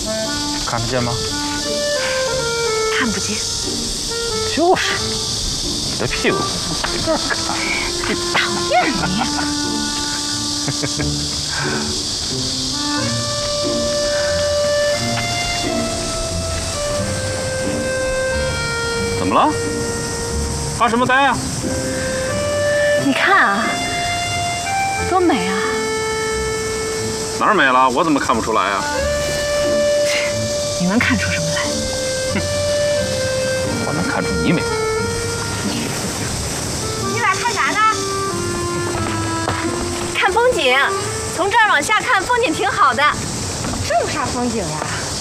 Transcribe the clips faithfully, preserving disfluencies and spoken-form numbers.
看得见吗？ 看不见。 就是，你的屁股随便看。 讨厌你！ 怎么了？发什么呆啊？ 你看啊，多美啊！ 哪儿美了？我怎么看不出来啊？ 你能看出什么来？ 哼，我能看出你美。 你俩看啥呢？看风景，从这儿往下看，风景挺好的。 这有啥风景呀？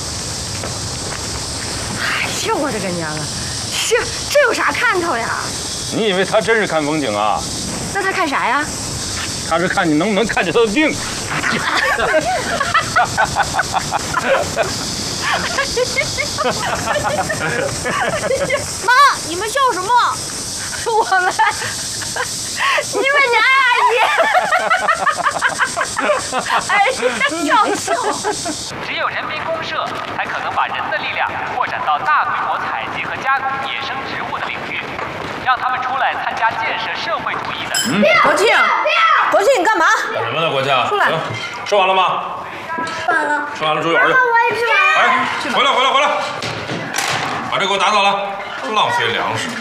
哎呀，我的个娘啊！这这有啥看头呀？ 你以为他真是看风景啊？ 那他看啥呀？ 他是看你能不能看见他的病。 妈，你们笑什么？我们，你们娘阿姨。哎呀，笑笑。 只有人民公社才可能把人的力量扩展到大规模采集和加工野生植物的领域，让他们出来参加建设社会主义的。 嗯，国庆，国庆你干嘛？ 干什么呢，国庆？ 出来。 行，吃完了吗？ 吃完了。 吃完了，出去玩去。 我也吃完了。 哎，回来，回来，回来！把这给我打扫了，浪费粮食。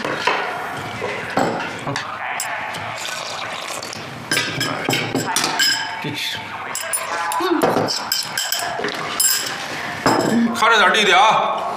这是。嗯。看着点，弟弟啊！